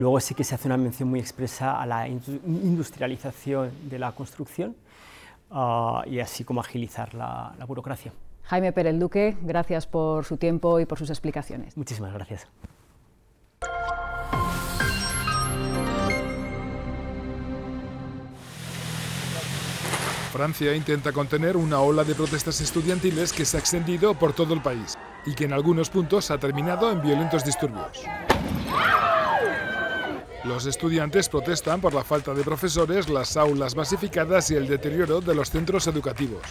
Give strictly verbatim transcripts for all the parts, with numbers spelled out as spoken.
Luego sí que se hace una mención muy expresa a la industrialización de la construcción uh, y así como agilizar la, la burocracia. Jaime Pérez Duque, gracias por su tiempo y por sus explicaciones. Muchísimas gracias. Francia intenta contener una ola de protestas estudiantiles que se ha extendido por todo el país y que en algunos puntos ha terminado en violentos disturbios. Los estudiantes protestan por la falta de profesores, las aulas masificadas y el deterioro de los centros educativos.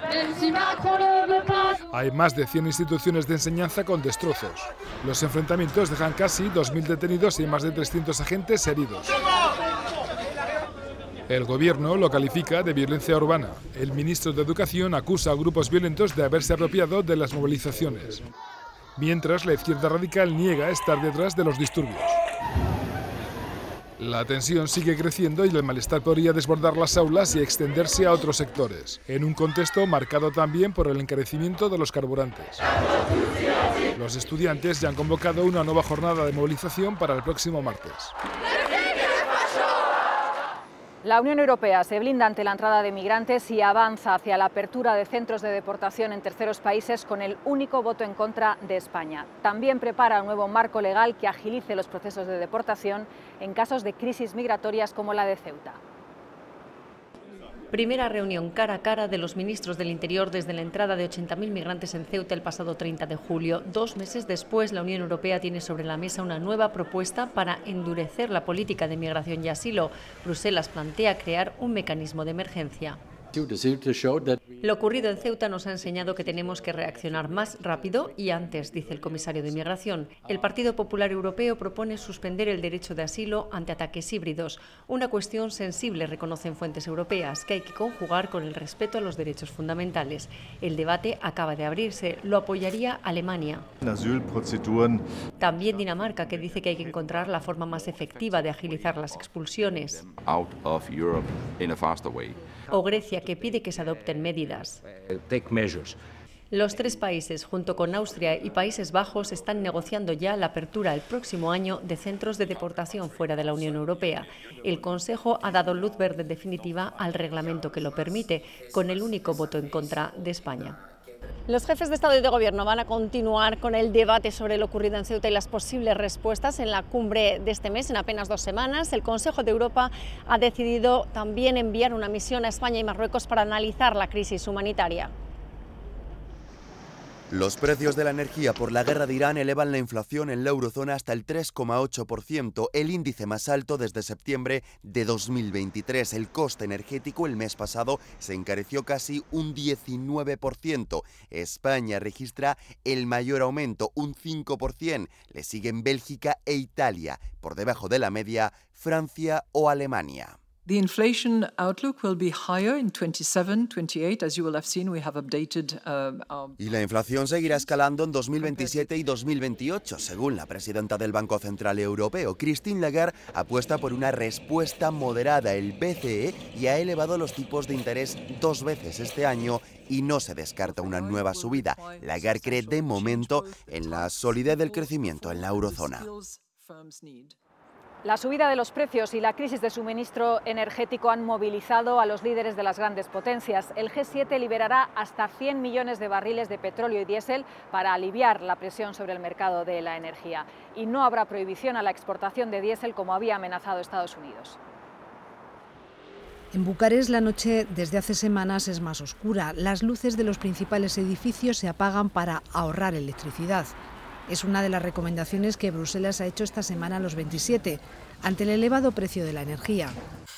Hay más de cien instituciones de enseñanza con destrozos. Los enfrentamientos dejan casi dos mil detenidos y más de trescientos agentes heridos. El gobierno lo califica de violencia urbana. El ministro de Educación acusa a grupos violentos de haberse apropiado de las movilizaciones, mientras la izquierda radical niega estar detrás de los disturbios. La tensión sigue creciendo y el malestar podría desbordar las aulas y extenderse a otros sectores, en un contexto marcado también por el encarecimiento de los carburantes. Los estudiantes ya han convocado una nueva jornada de movilización para el próximo martes. La Unión Europea se blinda ante la entrada de migrantes y avanza hacia la apertura de centros de deportación en terceros países con el único voto en contra de España. También prepara un nuevo marco legal que agilice los procesos de deportación en casos de crisis migratorias como la de Ceuta. Primera reunión cara a cara de los ministros del Interior desde la entrada de ochenta mil migrantes en Ceuta el pasado treinta de julio. Dos meses después, la Unión Europea tiene sobre la mesa una nueva propuesta para endurecer la política de migración y asilo. Bruselas plantea crear un mecanismo de emergencia. Lo ocurrido en Ceuta nos ha enseñado que tenemos que reaccionar más rápido y antes, dice el comisario de Migración. El Partido Popular Europeo propone suspender el derecho de asilo ante ataques híbridos, una cuestión sensible, reconocen fuentes europeas, que hay que conjugar con el respeto a los derechos fundamentales. El debate acaba de abrirse, lo apoyaría Alemania. También Dinamarca, que dice que hay que encontrar la forma más efectiva de agilizar las expulsiones. O Grecia, que pide que se adopten medidas. Los tres países, junto con Austria y Países Bajos, están negociando ya la apertura el próximo año de centros de deportación fuera de la Unión Europea. El Consejo ha dado luz verde definitiva al reglamento que lo permite, con el único voto en contra de España. Los jefes de Estado y de Gobierno van a continuar con el debate sobre lo ocurrido en Ceuta y las posibles respuestas en la cumbre de este mes, en apenas dos semanas. El Consejo de Europa ha decidido también enviar una misión a España y Marruecos para analizar la crisis humanitaria. Los precios de la energía por la guerra de Irán elevan la inflación en la eurozona hasta el tres coma ocho por ciento, el índice más alto desde septiembre de dos mil veintitrés. El coste energético el mes pasado se encareció casi un diecinueve por ciento. España registra el mayor aumento, un cinco por ciento. Le siguen Bélgica e Italia. Por debajo de la media, Francia o Alemania. The inflation outlook will be higher in twenty-seven, twenty-eight. As you will have seen, we have updated uh, our... Y la inflación seguirá escalando en dos mil veintisiete y dos mil veintiocho, según la presidenta del Banco Central Europeo. Christine Lagarde apuesta por una respuesta moderada. El B C E ya ha elevado los tipos de interés dos veces este año y no se descarta una nueva subida. Lagarde cree de momento en la solidez del crecimiento en la eurozona. La subida de los precios y la crisis de suministro energético han movilizado a los líderes de las grandes potencias. El G siete liberará hasta cien millones de barriles de petróleo y diésel para aliviar la presión sobre el mercado de la energía. Y no habrá prohibición a la exportación de diésel como había amenazado Estados Unidos. En Bucarest la noche desde hace semanas es más oscura. Las luces de los principales edificios se apagan para ahorrar electricidad. Es una de las recomendaciones que Bruselas ha hecho esta semana a los veintisiete, ante el elevado precio de la energía.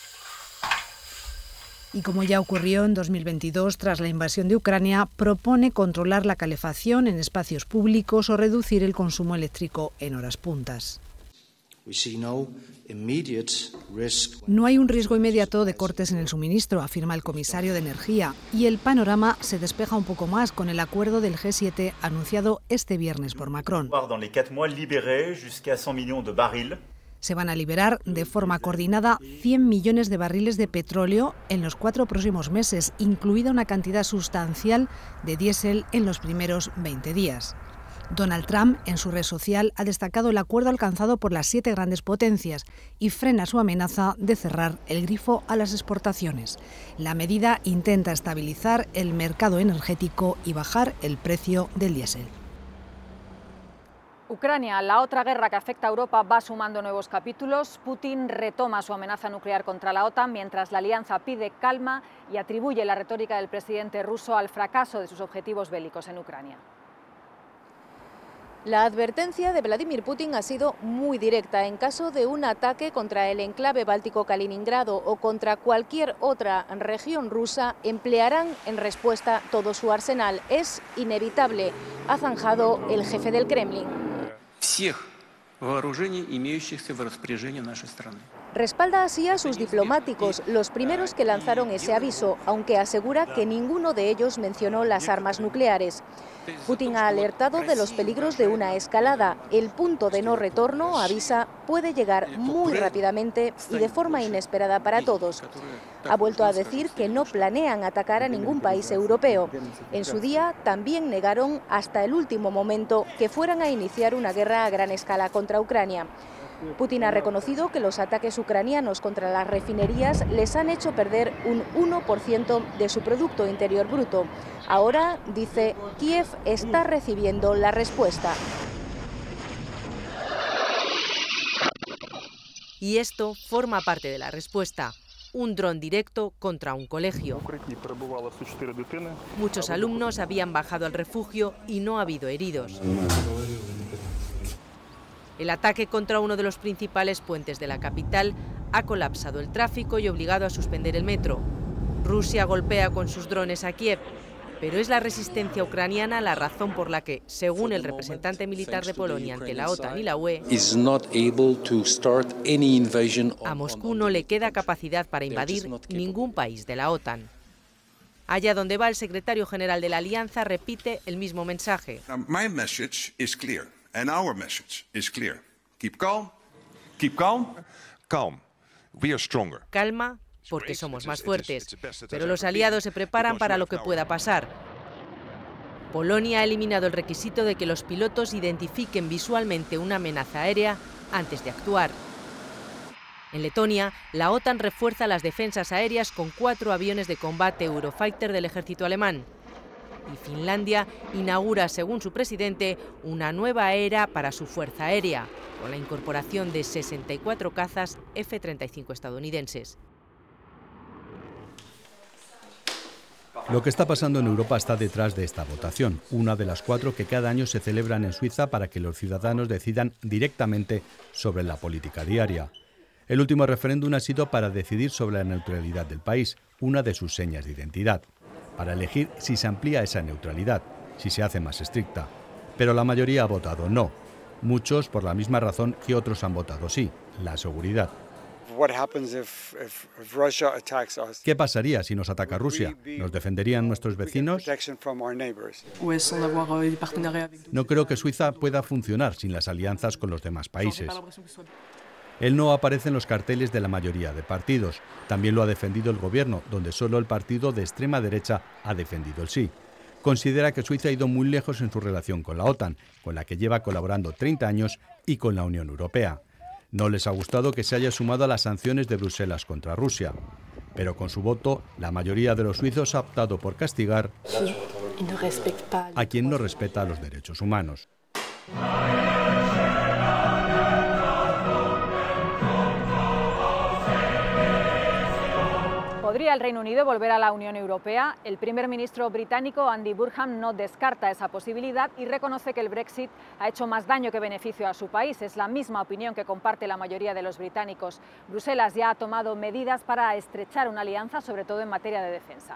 Y como ya ocurrió en dos mil veintidós, tras la invasión de Ucrania, propone controlar la calefacción en espacios públicos o reducir el consumo eléctrico en horas puntas. No hay un riesgo inmediato de cortes en el suministro, afirma el comisario de Energía, y el panorama se despeja un poco más con el acuerdo del G siete anunciado este viernes por Macron. Se van a liberar de forma coordinada cien millones de barriles de petróleo en los cuatro próximos meses, incluida una cantidad sustancial de diésel en los primeros veinte días. Donald Trump, en su red social, ha destacado el acuerdo alcanzado por las siete grandes potencias y frena su amenaza de cerrar el grifo a las exportaciones. La medida intenta estabilizar el mercado energético y bajar el precio del diésel. Ucrania, la otra guerra que afecta a Europa, va sumando nuevos capítulos. Putin retoma su amenaza nuclear contra la OTAN, mientras la alianza pide calma y atribuye la retórica del presidente ruso al fracaso de sus objetivos bélicos en Ucrania. La advertencia de Vladimir Putin ha sido muy directa. En caso de un ataque contra el enclave báltico Kaliningrado o contra cualquier otra región rusa, emplearán en respuesta todo su arsenal. Es inevitable, ha zanjado el jefe del Kremlin. Respalda así a sus diplomáticos, los primeros que lanzaron ese aviso, aunque asegura que ninguno de ellos mencionó las armas nucleares. Putin ha alertado de los peligros de una escalada. El punto de no retorno, avisa, puede llegar muy rápidamente y de forma inesperada para todos. Ha vuelto a decir que no planean atacar a ningún país europeo. En su día también negaron hasta el último momento que fueran a iniciar una guerra a gran escala contra Ucrania. Putin ha reconocido que los ataques ucranianos contra las refinerías les han hecho perder un uno por ciento de su Producto Interior Bruto. Ahora, dice, Kiev está recibiendo la respuesta. Y esto forma parte de la respuesta. Un dron directo contra un colegio. Muchos alumnos habían bajado al refugio y no ha habido heridos. El ataque contra uno de los principales puentes de la capital ha colapsado el tráfico y obligado a suspender el metro. Rusia golpea con sus drones a Kiev, pero es la resistencia ucraniana la razón por la que, según el representante militar de Polonia ante la OTAN y la U E, a Moscú no le queda capacidad para invadir ningún país de la OTAN. Allá donde va, el secretario general de la Alianza repite el mismo mensaje. My message is clear. And our message is clear. Keep calm. Keep calm. Calm. We are stronger. Calma, porque somos más fuertes. Pero los aliados se preparan para lo que pueda pasar. Polonia ha eliminado el requisito de que los pilotos identifiquen visualmente una amenaza aérea antes de actuar. En Letonia, la OTAN refuerza las defensas aéreas con cuatro aviones de combate Eurofighter del ejército alemán. Y Finlandia inaugura, según su presidente, una nueva era para su fuerza aérea, con la incorporación de sesenta y cuatro cazas F treinta y cinco estadounidenses. Lo que está pasando en Europa está detrás de esta votación, una de las cuatro que cada año se celebran en Suiza para que los ciudadanos decidan directamente sobre la política diaria. El último referéndum ha sido para decidir sobre la neutralidad del país, una de sus señas de identidad, para elegir si se amplía esa neutralidad, si se hace más estricta. Pero la mayoría ha votado no. Muchos por la misma razón que otros han votado sí, la seguridad. ¿Qué pasaría si nos ataca Rusia? ¿Nos defenderían nuestros vecinos? No creo que Suiza pueda funcionar sin las alianzas con los demás países. El no aparece en los carteles de la mayoría de partidos. También lo ha defendido el gobierno, donde solo el partido de extrema derecha ha defendido el sí. Considera que Suiza ha ido muy lejos en su relación con la OTAN, con la que lleva colaborando treinta años, y con la Unión Europea. No les ha gustado que se haya sumado a las sanciones de Bruselas contra Rusia. Pero con su voto, la mayoría de los suizos ha optado por castigar a quien no respeta los derechos humanos. ¿Podría el Reino Unido volver a la Unión Europea? El primer ministro británico Andy Burnham no descarta esa posibilidad y reconoce que el Brexit ha hecho más daño que beneficio a su país. Es la misma opinión que comparte la mayoría de los británicos. Bruselas ya ha tomado medidas para estrechar una alianza, sobre todo en materia de defensa.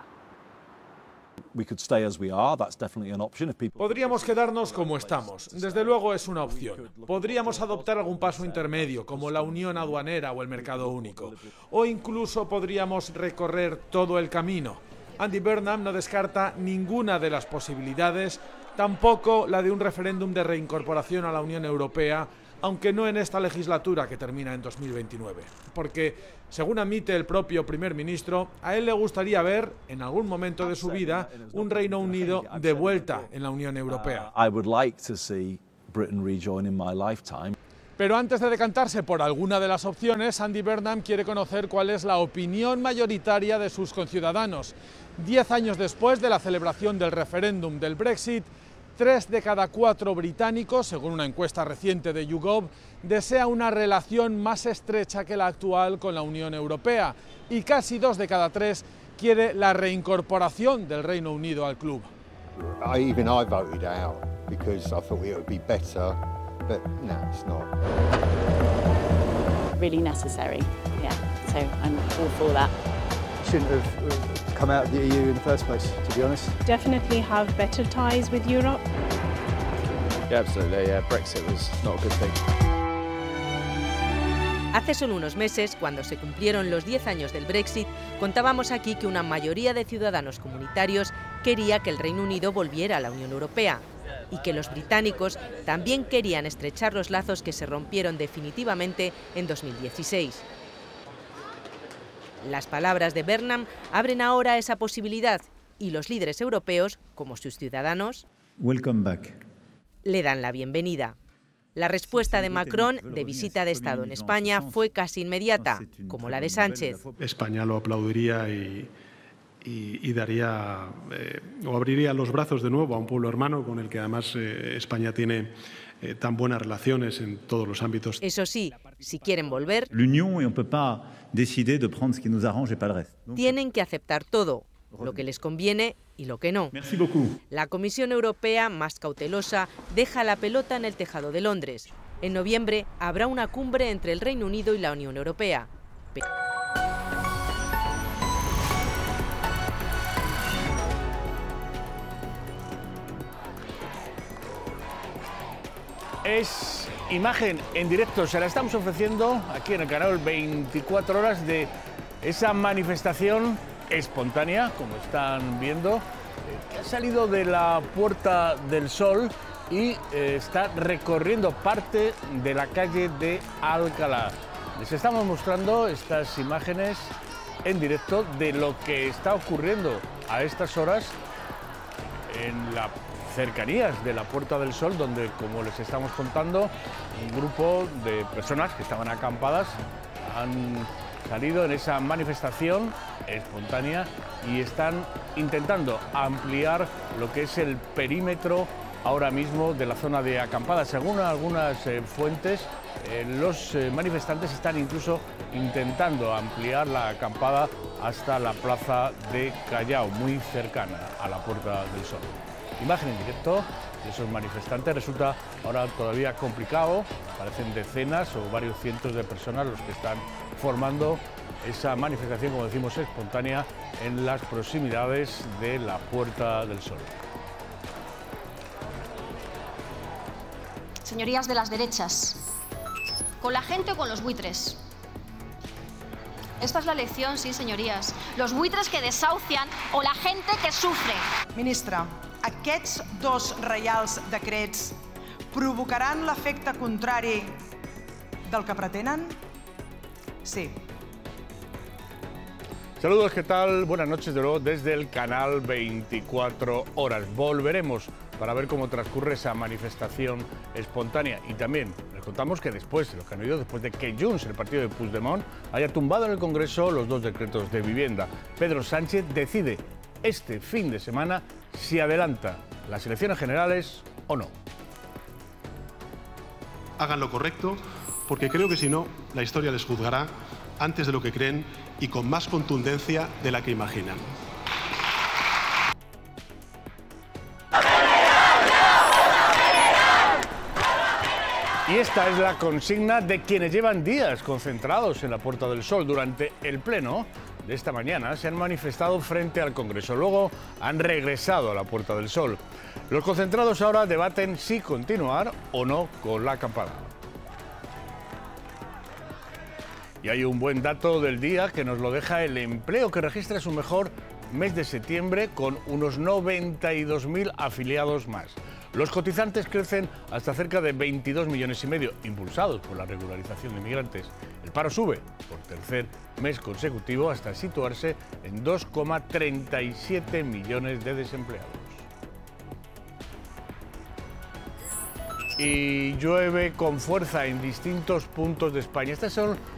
Podríamos quedarnos como estamos. Desde luego es una opción. Podríamos adoptar algún paso intermedio, como la unión aduanera o el mercado único. O incluso podríamos recorrer todo el camino. Andy Burnham no descarta ninguna de las posibilidades, tampoco la de un referéndum de reincorporación a la Unión Europea, aunque no en esta legislatura que termina en dos mil veintinueve. Porque, según admite el propio primer ministro, a él le gustaría ver, en algún momento de su vida, un Reino Unido de vuelta en la Unión Europea. Pero antes de decantarse por alguna de las opciones, Andy Burnham quiere conocer cuál es la opinión mayoritaria de sus conciudadanos. Diez años después de la celebración del referéndum del Brexit, tres de cada cuatro británicos, según una encuesta reciente de YouGov, desea una relación más estrecha que la actual con la Unión Europea, y casi dos de cada tres quiere la reincorporación del Reino Unido al club. I, even I voted out because I thought it would be better. But no, it's not. Really necessary, yeah. So I'm all for that. Shouldn't have come out of the E U in the first place, to be honest. Definitely have better ties with Europe. Yeah, absolutely. Yeah, Brexit was not a good thing. Hace solo unos meses, cuando se cumplieron los diez años del Brexit, contábamos aquí que una mayoría de ciudadanos comunitarios quería que el Reino Unido volviera a la Unión Europea y que los británicos también querían estrechar los lazos que se rompieron definitivamente en dos mil dieciséis. Las palabras de Burnham abren ahora esa posibilidad y los líderes europeos, como sus ciudadanos, Welcome back. le dan la bienvenida. La respuesta de Macron de visita de Estado en España fue casi inmediata, como la de Sánchez. España lo aplaudiría y, y, y daría eh, o abriría los brazos de nuevo a un pueblo hermano con el que además eh, España tiene eh, tan buenas relaciones en todos los ámbitos. Eso sí, si quieren volver, L'Union et on peut pas décider de prendre ce qui nous arrange et pas le reste. tienen que aceptar todo, lo que les conviene y lo que no. Merci beaucoup. La Comisión Europea, más cautelosa, deja la pelota en el tejado de Londres. En noviembre habrá una cumbre entre el Reino Unido y la Unión Europea. Pero... Es imagen en directo, se la estamos ofreciendo aquí en el canal veinticuatro horas de esa manifestación espontánea, como están viendo, que ha salido de la Puerta del Sol y eh, está recorriendo parte de la calle de Alcalá. Les estamos mostrando estas imágenes en directo de lo que está ocurriendo a estas horas en las cercanías de la Puerta del Sol, donde, como les estamos contando, un grupo de personas que estaban acampadas han salido en esa manifestación espontánea y están intentando ampliar lo que es el perímetro ahora mismo de la zona de acampada. Según algunas eh, fuentes, eh, los eh, manifestantes están incluso intentando ampliar la acampada hasta la plaza de Callao, muy cercana a la Puerta del Sol. Imagen en directo de esos manifestantes. Resulta ahora todavía complicado, parecen decenas o varios cientos de personas los que están formando esa manifestación, como decimos, espontánea en las proximidades de la Puerta del Sol. Señorías de las derechas, ¿con la gente o con los buitres? Esta es la lección, sí, señorías. Los buitres que desahucian o la gente que sufre. Ministra, aquests dos reials decrets provocaran l'efecte contrari del que pretenen? Sí. Saludos, ¿qué tal? Buenas noches de nuevo desde el canal veinticuatro horas. Volveremos para ver cómo transcurre esa manifestación espontánea y también les contamos que después de lo que han oído, después de que Junts, el partido de Puigdemont, haya tumbado en el Congreso los dos decretos de vivienda, Pedro Sánchez decide este fin de semana si adelanta las elecciones generales o no. Hagan lo correcto, porque creo que si no, la historia les juzgará antes de lo que creen y con más contundencia de la que imaginan. Y esta es la consigna de quienes llevan días concentrados en la Puerta del Sol. Durante el pleno de esta mañana se han manifestado frente al Congreso, luego han regresado a la Puerta del Sol. Los concentrados ahora debaten si continuar o no con la acampada. Y hay un buen dato del día que nos lo deja el empleo, que registra su mejor mes de septiembre con unos noventa y dos mil afiliados más. Los cotizantes crecen hasta cerca de veintidós millones y medio, impulsados por la regularización de inmigrantes. El paro sube por tercer mes consecutivo hasta situarse en dos coma treinta y siete millones de desempleados. Y llueve con fuerza en distintos puntos de España. Estas son